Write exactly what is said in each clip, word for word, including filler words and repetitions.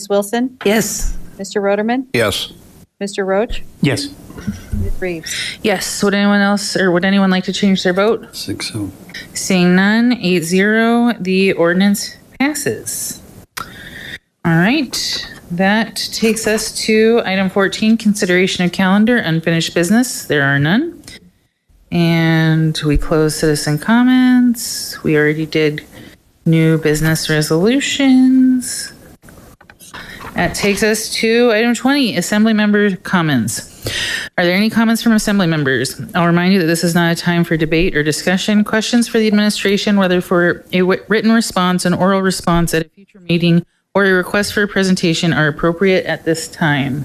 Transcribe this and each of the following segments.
Miz Wilson? Yes. Mister Roderman? Yes. Mister Roach? Yes. Miz Reeves? Yes. Would anyone else, or would anyone like to change their vote? Six oh. Seeing none, eight zero, the ordinance passes. All right. That takes us to item fourteen, consideration of calendar, unfinished business. There are none. And we close citizen comments. We already did new business resolutions. That takes us to item twenty, assembly member comments. Are there any comments from assembly members? I'll remind you that this is not a time for debate or discussion. Questions for the administration, whether for a w- written response, an oral response at a future meeting, or a request for a presentation are appropriate at this time.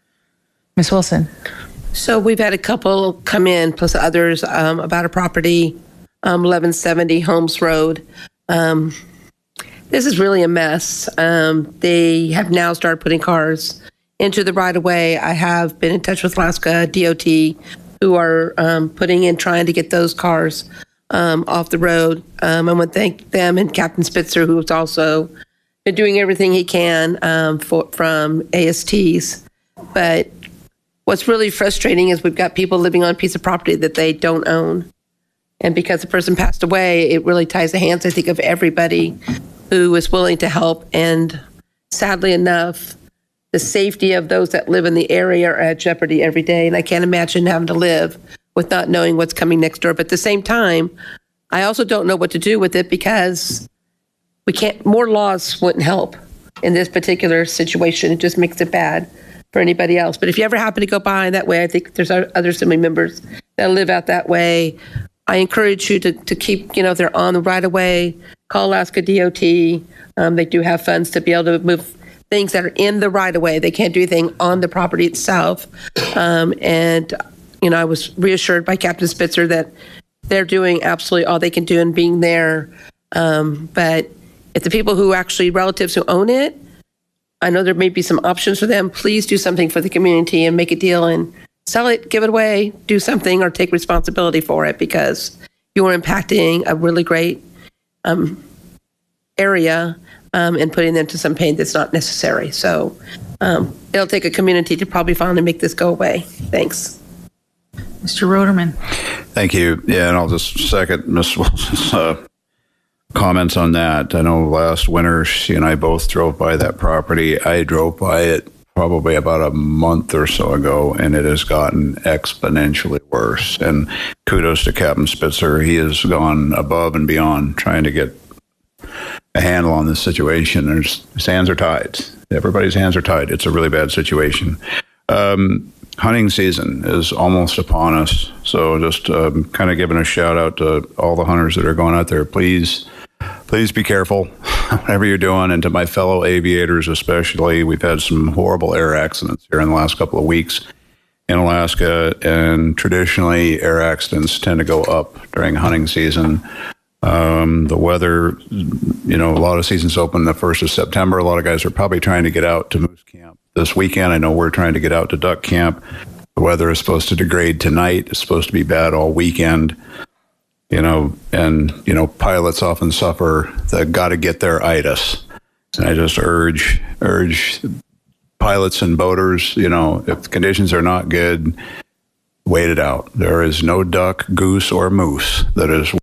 Miz Wilson. So we've had a couple come in, plus others, um, about a property, um, eleven seventy Holmes Road. Um, this is really a mess. Um, they have now started putting cars into the right-of-way. I have been in touch with Alaska D O T, who are um, putting in, trying to get those cars um, off the road. Um, I want to thank them and Captain Spitzer, who's also been doing everything he can um, for, from A S Ts. But what's really frustrating is we've got people living on a piece of property that they don't own. And because the person passed away, it really ties the hands, I think, of everybody who is willing to help. And sadly enough, the safety of those that live in the area are at jeopardy every day. And I can't imagine having to live with not knowing what's coming next door. But at the same time, I also don't know what to do with it because we can't, more laws wouldn't help in this particular situation. It just makes it bad for anybody else. But if you ever happen to go by that way, I think there's other assembly members that live out that way. I encourage you to, to keep, you know, if they're on the right of way, call Alaska D O T. Um, they do have funds to be able to move things that are in the right of way. They can't do anything on the property itself. Um, and, you know, I was reassured by Captain Spitzer that they're doing absolutely all they can do in being there. Um, but if the people who actually, relatives who own it, I know there may be some options for them. Please do something for the community and make a deal and sell it, give it away, do something, or take responsibility for it, because you are impacting a really great um, area um, and putting them to some pain that's not necessary. So um, it'll take a community to probably finally make this go away. Thanks. Mister Roderman. Thank you. Yeah, and I'll just second Miz Wilson's uh, comments on that. I know last winter, she and I both drove by that property. I drove by it probably about a month or so ago, and it has gotten exponentially worse. And kudos to Captain Spitzer. He has gone above and beyond trying to get a handle on this situation. There's, his hands are tied. Everybody's hands are tied. It's a really bad situation. Um, hunting season is almost upon us. So just um, kind of giving a shout out to all the hunters that are going out there. Please, please be careful whatever you're doing. And to my fellow aviators especially, we've had some horrible air accidents here in the last couple of weeks in Alaska. And traditionally, air accidents tend to go up during hunting season. Um, the weather, you know, a lot of seasons open the first of September. A lot of guys are probably trying to get out to moose camp this weekend. I know we're trying to get out to duck camp. The weather is supposed to degrade tonight. It's supposed to be bad all weekend, you know, and, you know, pilots often suffer the got to get their itis. And I just urge, urge pilots and boaters, you know, if the conditions are not good, wait it out. There is no duck, goose, or moose that is